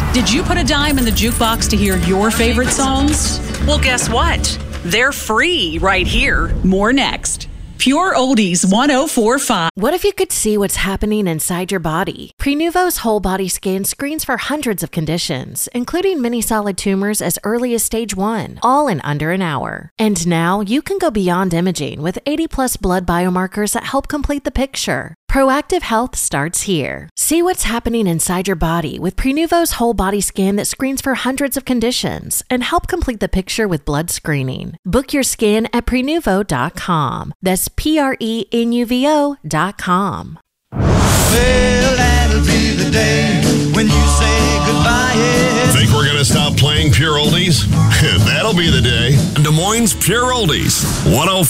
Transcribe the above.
Did you put a dime in the jukebox to hear your favorite songs? Well, guess what? They're free right here. More next. Pure Oldies 104.5. What if you could see what's happening inside your body? Prenuvo's whole body scan screens for hundreds of conditions, including many solid tumors as early as stage 1, all in under an hour. And now you can go beyond imaging with 80+ blood biomarkers that help complete the picture. Proactive health starts here. See what's happening inside your body with Prenuvo's whole body scan that screens for hundreds of conditions and help complete the picture with blood screening. Book your scan at Prenuvo.com. That's Prenuvo.com. Well, that'll be the day when you say goodbye. Yeah. Think we're gonna stop playing Pure Oldies? That'll be the day. Des Moines Pure Oldies 104.